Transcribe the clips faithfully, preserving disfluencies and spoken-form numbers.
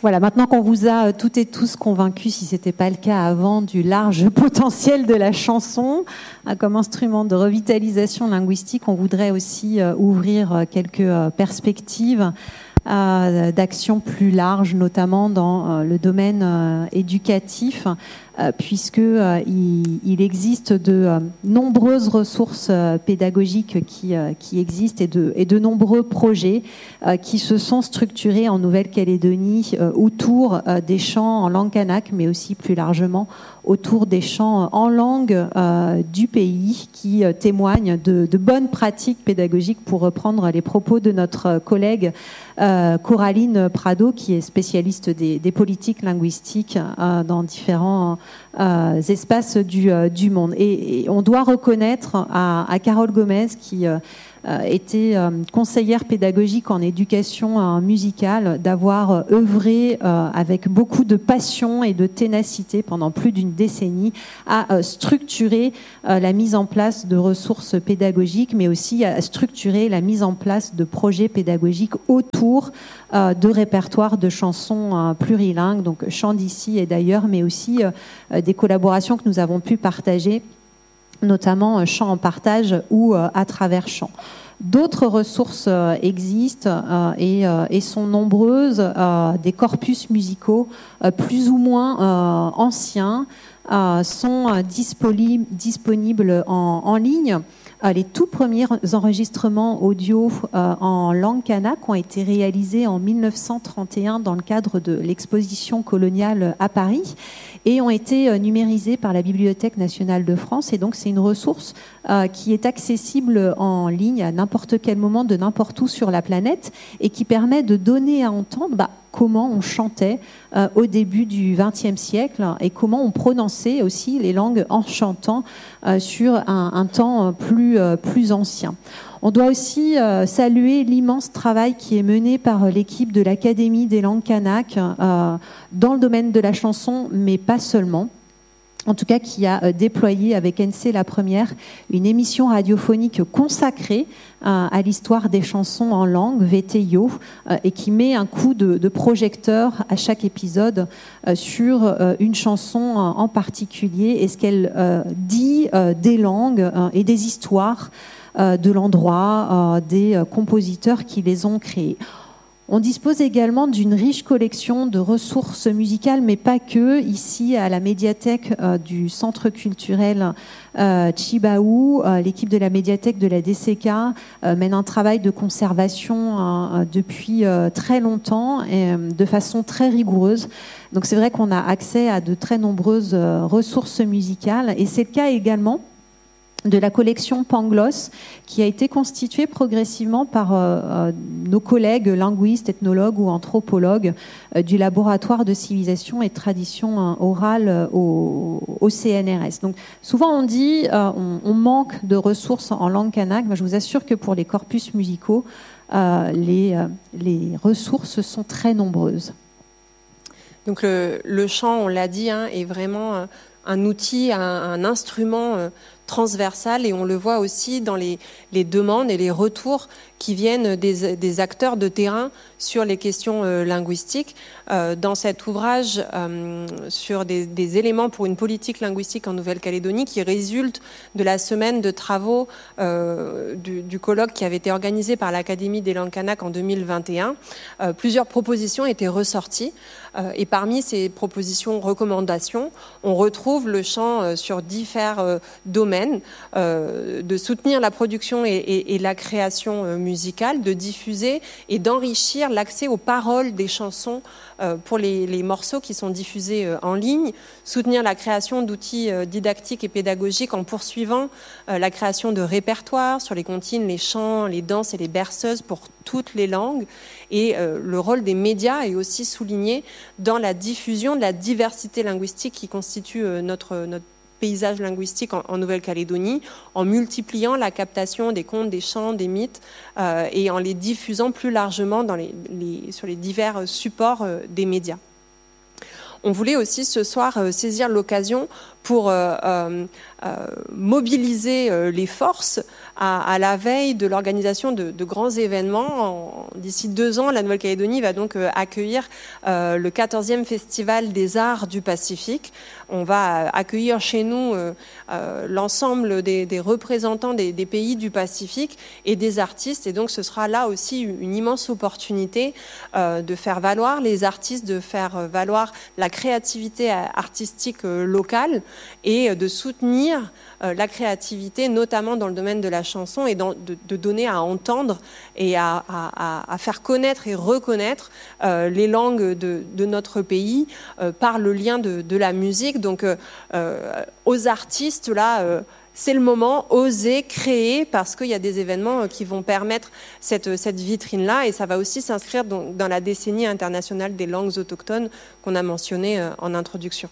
Voilà, maintenant qu'on vous a toutes et tous convaincus, si ce n'était pas le cas avant, du large potentiel de la chanson comme instrument de revitalisation linguistique, on voudrait aussi ouvrir quelques perspectives d'action plus large, notamment dans le domaine éducatif, puisque il, il existe de nombreuses ressources pédagogiques qui, qui existent et de, et de nombreux projets qui se sont structurés en Nouvelle-Calédonie autour des chants en langue kanak, mais aussi plus largement autour des chants en langue euh, du pays, qui euh, témoignent de, de bonnes pratiques pédagogiques, pour reprendre les propos de notre collègue euh, Coraline Prado, qui est spécialiste des, des politiques linguistiques euh, dans différents euh, espaces du, euh, du monde. Et, et on doit reconnaître à, à Carole Gomez, qui euh, était euh, conseillère pédagogique en éducation euh, musicale, d'avoir euh, œuvré euh, avec beaucoup de passion et de ténacité pendant plus d'une décennie à euh, structurer euh, la mise en place de ressources pédagogiques, mais aussi à structurer la mise en place de projets pédagogiques autour euh, de répertoires de chansons euh, plurilingues, donc chants d'ici et d'ailleurs, mais aussi euh, des collaborations que nous avons pu partager, notamment chants en partage ou euh, à travers chants. D'autres ressources euh, existent euh, et, euh, et sont nombreuses, euh, des corpus musicaux euh, plus ou moins euh, anciens euh, sont euh, disponibles, disponibles en, en ligne. Euh, les tout premiers enregistrements audio euh, en langue kanak ont été réalisés en mille neuf cent trente et un dans le cadre de l'exposition coloniale à Paris et ont été euh, numérisés par la Bibliothèque nationale de France. Et donc c'est une ressource euh, qui est accessible en ligne à n'importe quel moment de n'importe où sur la planète et qui permet de donner à entendre bah, comment on chantait euh, au début du vingtième siècle et comment on prononçait aussi les langues en chantant euh, sur un, un temps plus, euh, plus ancien. On doit aussi euh, saluer l'immense travail qui est mené par l'équipe de l'Académie des langues kanak euh, dans le domaine de la chanson, mais pas seulement. En tout cas, qui a euh, déployé avec N C La Première une émission radiophonique consacrée euh, à l'histoire des chansons en langue, V T I O, euh, et qui met un coup de, de projecteur à chaque épisode euh, sur euh, une chanson euh, en particulier et ce qu'elle euh, dit euh, des langues euh, et des histoires euh, de l'endroit, euh, des euh, compositeurs qui les ont créés. On dispose également d'une riche collection de ressources musicales, mais pas que. Ici, à la médiathèque euh, du Centre culturel euh, Chibaou, euh, l'équipe de la médiathèque de la D C K euh, mène un travail de conservation euh, depuis euh, très longtemps et euh, de façon très rigoureuse. Donc c'est vrai qu'on a accès à de très nombreuses euh, ressources musicales, et c'est le cas également de la collection Pangloss, qui a été constituée progressivement par euh, nos collègues linguistes, ethnologues ou anthropologues euh, du laboratoire de civilisation et de tradition euh, orale euh, au, au C N R S. Donc souvent on dit euh, on, on manque de ressources en langue kanak, mais je vous assure que pour les corpus musicaux, euh, les, euh, les ressources sont très nombreuses. Donc le, le chant, on l'a dit, hein, est vraiment un, un outil, un, un instrument euh, transversal, et on le voit aussi dans les, les demandes et les retours qui viennent des, des acteurs de terrain sur les questions euh, linguistiques. Euh, dans cet ouvrage euh, sur des, des éléments pour une politique linguistique en Nouvelle-Calédonie, qui résulte de la semaine de travaux euh, du, du colloque qui avait été organisé par l'Académie des langues kanak en deux mille vingt et un, euh, plusieurs propositions étaient ressorties. Euh, et parmi ces propositions, recommandations, on retrouve le chant euh, sur différents euh, domaines, euh, de soutenir la production et, et, et la création euh, musicale, de diffuser et d'enrichir l'accès aux paroles des chansons euh, pour les, les morceaux qui sont diffusés euh, en ligne, soutenir la création d'outils euh, didactiques et pédagogiques en poursuivant euh, la création de répertoires sur les comptines, les chants, les danses et les berceuses pour toutes les langues. Et euh, le rôle des médias est aussi souligné dans la diffusion de la diversité linguistique qui constitue euh, notre, notre paysage linguistique en, en Nouvelle-Calédonie, en multipliant la captation des contes, des chants, des mythes, euh, et en les diffusant plus largement dans les, les, sur les divers supports euh, des médias. on voulait aussi ce soir euh, saisir l'occasion pour euh, euh, euh, mobiliser euh, les forces à, à la veille de l'organisation de, de grands événements. En, d'ici deux ans, la Nouvelle-Calédonie va donc euh, accueillir euh, le quatorzième Festival des Arts du Pacifique. On va accueillir chez nous euh, euh, l'ensemble des, des représentants des, des pays du Pacifique et des artistes. Et donc, ce sera là aussi une immense opportunité euh, de faire valoir les artistes, de faire valoir la créativité artistique euh, locale et de soutenir euh, la créativité, notamment dans le domaine de la chanson, et dans, de, de donner à entendre et à, à, à faire connaître et reconnaître euh, les langues de, de notre pays euh, par le lien de, de la musique. Donc, euh, euh, aux artistes, là, euh, c'est le moment, oser créer, parce qu'il y a des événements qui vont permettre cette, cette vitrine-là, et ça va aussi s'inscrire dans, dans la décennie internationale des langues autochtones qu'on a mentionné euh, en introduction.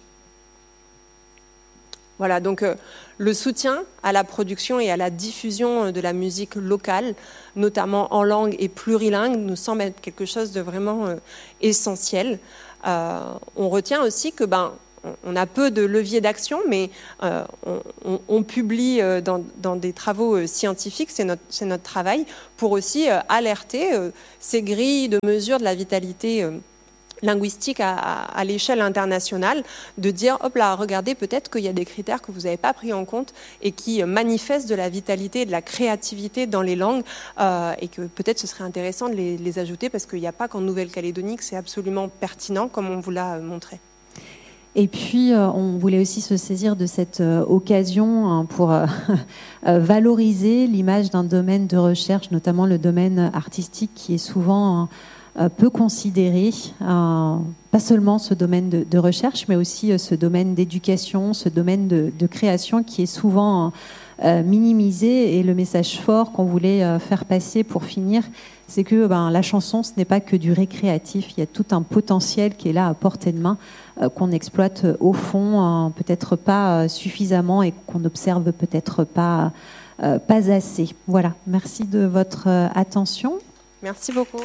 Voilà, donc euh, le soutien à la production et à la diffusion de la musique locale, notamment en langue et plurilingue, nous semble être quelque chose de vraiment euh, essentiel. Euh, on retient aussi que ben, on a peu de leviers d'action, mais euh, on, on, on publie euh, dans, dans des travaux euh, scientifiques, c'est notre, c'est notre travail, pour aussi euh, alerter euh, ces grilles de mesure de la vitalité euh, linguistique à, à, à l'échelle internationale, de dire, hop là, regardez, peut-être qu'il y a des critères que vous n'avez pas pris en compte et qui manifestent de la vitalité et de la créativité dans les langues, euh, et que peut-être ce serait intéressant de les, les ajouter, parce qu'il n'y a pas qu'en Nouvelle-Calédonie que c'est absolument pertinent, comme on vous l'a montré. Et puis, euh, on voulait aussi se saisir de cette euh, occasion hein, pour euh, valoriser l'image d'un domaine de recherche, notamment le domaine artistique, qui est souvent euh, peu considéré. Euh, pas seulement ce domaine de, de recherche, mais aussi euh, ce domaine d'éducation, ce domaine de, de création qui est souvent euh, minimisé. Et le message fort qu'on voulait euh, faire passer pour finir, c'est que ben, la chanson, ce n'est pas que du récréatif. Il y a tout un potentiel qui est là à portée de main, euh, qu'on exploite euh, au fond, euh, peut-être pas euh, suffisamment et qu'on n'observe peut-être pas, euh, pas assez. Voilà, merci de votre euh, attention. Merci beaucoup.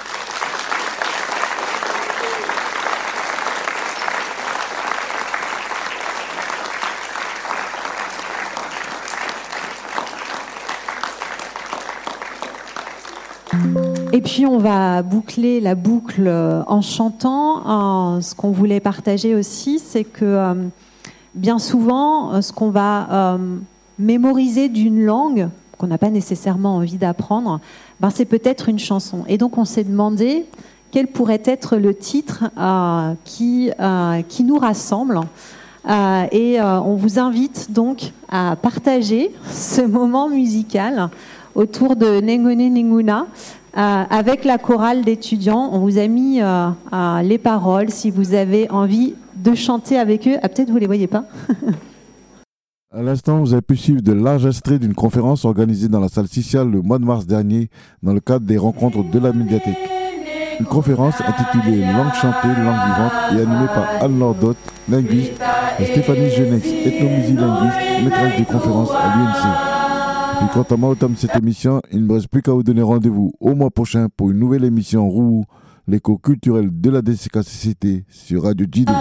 Et puis on va boucler la boucle en chantant. Euh, ce qu'on voulait partager aussi, c'est que euh, bien souvent, euh, ce qu'on va euh, mémoriser d'une langue qu'on n'a pas nécessairement envie d'apprendre, ben, c'est peut-être une chanson. Et donc on s'est demandé quel pourrait être le titre euh, qui, euh, qui nous rassemble. Euh, et euh, on vous invite donc à partager ce moment musical autour de Nengone Ninguna. Euh, avec la chorale d'étudiants, on vous a mis euh, euh, les paroles si vous avez envie de chanter avec eux. Ah, peut-être vous ne les voyez pas. À l'instant, vous avez pu suivre de larges extraits d'une conférence organisée dans la salle Cicial le mois de mars dernier dans le cadre des rencontres de la médiathèque. Une conférence intitulée Langue chantée, langue vivante et animée par Anne-Laure Dott, linguiste, et Stéphanie Genex, ethnomusie-linguiste, maîtresse de conférence à l'U N C. Et quant à moi, au terme de cette émission, il ne me reste plus qu'à vous donner rendez-vous au mois prochain pour une nouvelle émission Roux, l'écho culturel de la D C K C C T sur Radio Djidou.